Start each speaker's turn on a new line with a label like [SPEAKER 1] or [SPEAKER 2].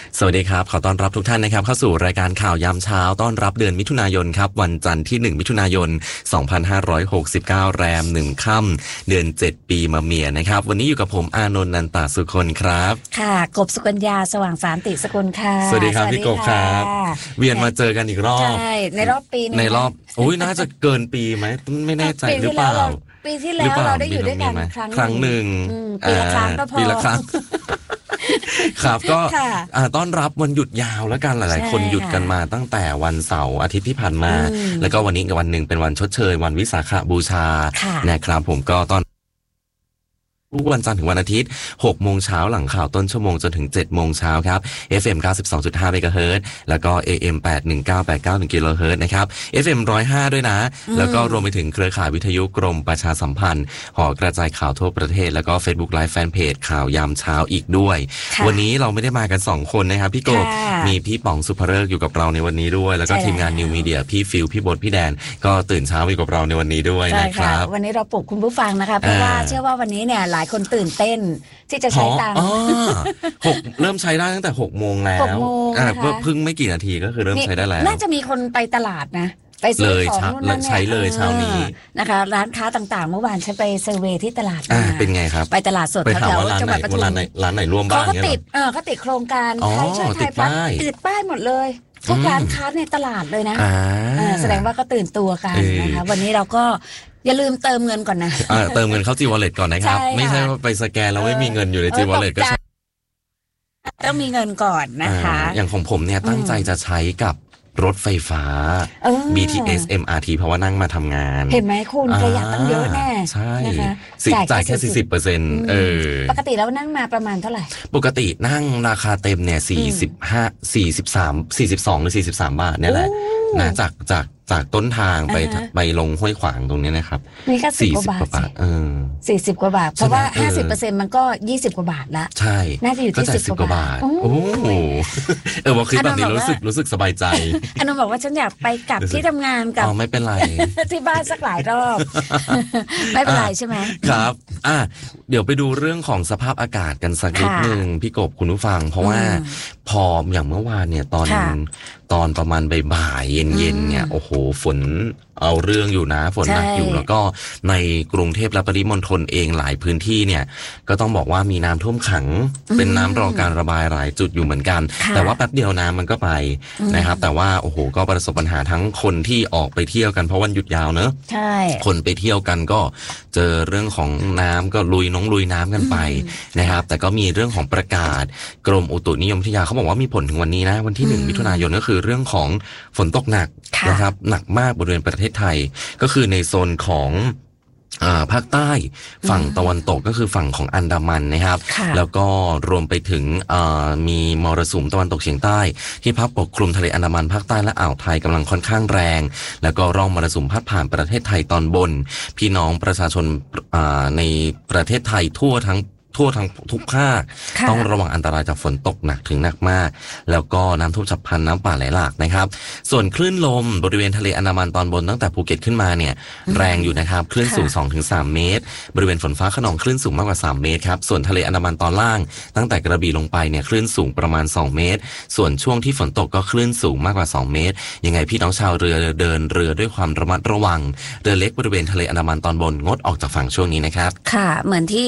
[SPEAKER 1] สวัสดีครับขอต้อนรับทุกท่านนะครับเข้าสู่รายการข่าวยามเช้าต้อนรับเดือนมิถุนายนครับวันจันทร์ที่1มิถุนายน2569แรม1ค่ำเดือน7ปีมะเมียนะครับวันนี้อยู่กับผมอานนท์นันตสุคนครับ
[SPEAKER 2] ค่ะกบสุกัญญาสว่างสารติสกุลค่ะ
[SPEAKER 1] สวัสดีครับพี่กบครับเวียนมาเจอกันอีกรอบ
[SPEAKER 2] ใช่ในรอบปี
[SPEAKER 1] ในรอบอุ้ยน่าจะเกินปีไหมไม่แน่ใจหรือเปล่า
[SPEAKER 2] ปีที่แล้วเราได้อยู่ด้วยกัน
[SPEAKER 1] ครั้งหนึ่ง
[SPEAKER 2] ปีละครั้งก็พอ
[SPEAKER 1] ปีละครั้งครับก็ต้อนรับวันหยุดยาวแล้วกันหลายๆคนหยุดกันมาตั้งแต่วันเสาร์อาทิตย์ที่ผ่านมาแล้วก็วันนี้กับวันหนึ่งเป็นวันชดเชยวันวิสาขบูชานะครับผมก็ต้อนทุกวันจันทร์ถึงวันอาทิตย์ 6 โมงเช้าหลังข่าวต้นชั่วโมงจนถึง 7 โมงเช้าครับ FM 92.5 เมกะเฮิรตซ์แล้วก็ AM 81981 กิโลเฮิรตซ์นะครับ FM 105 ด้วยนะแล้วก็รวมไปถึงเครือข่ายวิทยุกรมประชาสัมพันธ์หอกระจายข่าวทั่วประเทศแล้วก็ Facebook Live Fanpage ข่าวยามเช้าอีกด้วยวันนี้เราไม่ได้มากัน2คนนะครับพี่กบมีพี่ป๋องสุภเริกอยู่กับเราในวันนี้ด้วยแล้วก็ทีมงานนิวมีเดียพี่ฟิลพี่บดพี่แดนก็ตื่นเช้าอยู่กับเราในวันนี้ด้วยนะครับ
[SPEAKER 2] วันนี้เราปลุกคุณผู้ฟังนะคะเพราะว่าเชื่อว่าวันนี้เนี่ยหลายคนตื่นเต้นที่จะใช้ตังค์
[SPEAKER 1] เริ่มใช้ได้ตั้งแต่ 6 โมงแล้วเพิ่งไม่กี่นาทีก็คือเริ่มใช้ได้แล้ว
[SPEAKER 2] น่าจะมีคนไปตลาดนะไปซื้อของนู่นนั่น
[SPEAKER 1] ใช้เลยเช้านี้
[SPEAKER 2] นะคะร้านค้าต่างๆเมื่อวานฉันไปเซอร์เวย์ที่ตลาด
[SPEAKER 1] เป็นไงครับ
[SPEAKER 2] ไปตลาดสดแถวจังหวัดปทุม
[SPEAKER 1] ร้านไหนร่วมบ้าง
[SPEAKER 2] เนี่ยเขาติดโครงการใครช่วยใครพักติดป้ายหมดเลยทุกร้านค้าในตลาดเลยนะแสดงว่าก็ตื่นตัวกันนะคะวันนี้เราก็อย่าลืมเติมเงินก่อนนะ
[SPEAKER 1] เติมเงินเข้าจีวอลเล็ตก่อนนะครับไม่ใช่ว่าไปสแกนแล้วไม่มีเงินอยู่ในจีวอลเล็ตก็
[SPEAKER 2] ต้องมีเงินก่อนนะคะ
[SPEAKER 1] อย่างของผมเนี่ยตั้งใจจะใช้กับรถไฟฟ้า BTS MRT เพราะว่านั่งมาทำงาน
[SPEAKER 2] เห็นไหมคุณประหยัดตั้งเยอะแน่
[SPEAKER 1] ใช่จ่ายแค่ 40%
[SPEAKER 2] ปกติแล้วนั่งมาประมาณเท่าไหร่
[SPEAKER 1] ปกตินั่งราคาเต็มเนี่ย42 หรือ 43 บาทเนี่ยแหละนะจากต้นทางไปลงห้วยขวางตรงนี้นะครับ
[SPEAKER 2] นี่ก็40 กว่าบาท40 กว่าบาทเพราะว่า 50% มันก็20 กว่าบาทละ
[SPEAKER 1] ใช่
[SPEAKER 2] น่าจะอยู่ที่10 กว่าบาท
[SPEAKER 1] โอ้โหพอคิดแบบนี้รู้สึกสบายใจ
[SPEAKER 2] อนุบอกว่าฉันอยากไปกลับที่ทำงานกับ
[SPEAKER 1] ไม่เป็นไร
[SPEAKER 2] ที่บ้านสักหลายรอบไม่เป็นไรใช่ไหม
[SPEAKER 1] ครับเดี๋ยวไปดูเรื่องของสภาพอากาศกันสักนิดนึงพี่กบคุณผู้ฟังเพราะว่าพออย่างเมื่อวานเนี่ยตอนประมาณบ่ายเย็นๆเนี่ยโอ้โหฝนเอาเรื่องอยู่นะฝนหนักอยู่แล้วก็ในกรุงเทพและปริมณฑลเองหลายพื้นที่เนี่ยก็ต้องบอกว่ามีน้ำท่วมขังเป็นน้ำรอการระบายหลายจุดอยู่เหมือนกันแต่ว่าแป๊บเดียวน้ำมันก็ไปนะครับแต่ว่าโอ้โหก็ประสบปัญหาทั้งคนที่ออกไปเที่ยวกันเพราะวันหยุดยาวเนอะ
[SPEAKER 2] ใช่
[SPEAKER 1] คนไปเที่ยวกันก็เจอเรื่องของน้ำก็ลุยน้ำกันไปนะครับแต่ก็มีเรื่องของประกาศกรมอุตุนิยมวิทยาเขาบอกว่ามีผลถึงวันนี้นะวันที่1มิถุนายนก็คือเรื่องของฝนตกหนักนะครับหนักมากบริเวณประเทศไทยก็คือในโซนของภาคใต้ฝั่งตะวันตกก็คือฝั่งของอันดามันนะครับแล้วก็รวมไปถึงมีมรสุมตะวันตกเฉียงใต้ที่พัดปกคลุมทะเลอันดามันภาคใต้และอ่าวไทยกำลังค่อนข้างแรงแล้วก็ร่องมรสุมพัดผ่านประเทศไทยตอนบนพี่น้องประชาชนในประเทศไทยทั่วทั้งทุกภาคต้องระวังอันตรายจากฝนตกหนักถึงหนักมากแล้วก็น้ำท่วมฉับพลันน้ำป่าไหลหลากนะครับส่วนคลื่นลมบริเวณทะเลอันดามันตอนบนตั้งแต่ภูเก็ตขึ้นมาเนี่ยแรงอยู่นะครับคลื่นสูง 2-3 เมตรบริเวณฝนฟ้าคะนองคลื่นสูงมากกว่า3 เมตรครับส่วนทะเลอันดามันตอนล่างตั้งแต่กระบี่ลงไปเนี่ยคลื่นสูงประมาณ2 เมตรส่วนช่วงที่ฝนตกก็คลื่นสูงมากกว่า2 เมตรยังไงพี่น้องชาวเรือเดินเรือด้วยความระมัดระวังเรือเล็กบริเวณทะเลอันดามันตอนบนงดออกจากฝั่งช่วงนี้นะครับ
[SPEAKER 2] ค่ะเหมือนที่